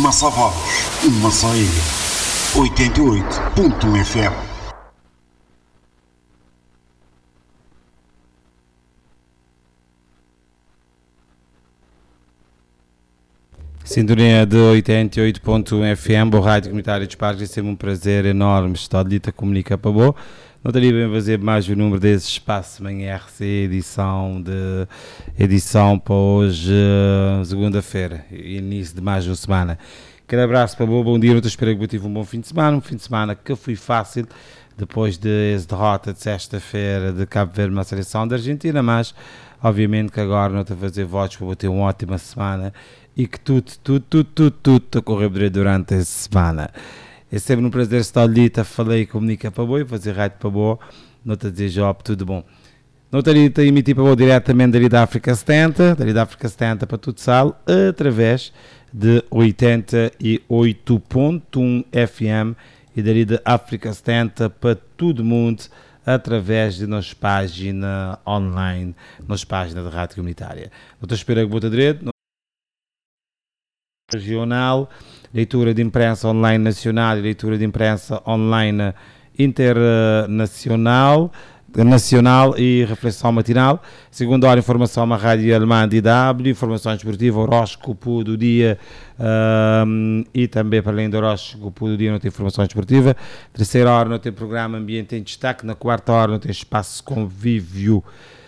Massavados, uma só ilha. 88.1 FM. Sintonia de 88.1 FM, boa rádio comunitária de Espargos, é sempre um prazer enorme estar ali a comunicar para boa. Não teria bem fazer mais o número desse espaço em RC, edição para hoje, segunda-feira, início de mais uma semana. Aquele abraço para boa, bom dia, eu espero que eu tive um bom fim de semana que foi fácil, depois de derrota de sexta-feira de Cabo Verde na seleção da Argentina, mas obviamente que agora não estou a fazer votos para ter uma ótima semana e que tudo a correr durante a semana. É sempre um prazer estar ali, falei e comunicar para boa, fazer rádio para boa, não te dizer job, tudo bom. Não estaria a emitir para boa diretamente dali da África 70, para tudo sal, através de 88.1 FM e dali da África 70 para todo o mundo, através de nossa página online, nossa página de rádio comunitária. Não te espero que vou direito, regional, leitura de imprensa online nacional e leitura de imprensa online internacional, nacional e reflexão matinal. Segunda hora, informação na rádio alemã DW, informação esportiva, horóscopo do dia e também, para além do horóscopo do dia, não tem informação esportiva. Terceira hora, não tem programa Ambiente em Destaque. Na quarta hora, não tem espaço convívio